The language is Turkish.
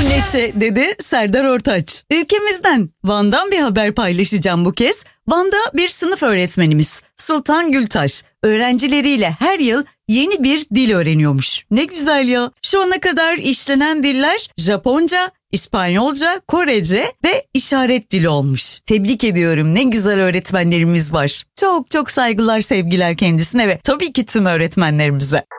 Neşe dedi Serdar Ortaç. Ülkemizden, Van'dan bir haber paylaşacağım bu kez. Van'da bir sınıf öğretmenimiz Sultan Gültaş öğrencileriyle her yıl yeni bir dil öğreniyormuş. Ne güzel ya. Şu ana kadar işlenen diller Japonca, İspanyolca, Korece ve işaret dili olmuş. Tebrik ediyorum. Ne güzel öğretmenlerimiz var. Çok çok saygılar, sevgiler kendisine ve tabii ki tüm öğretmenlerimize.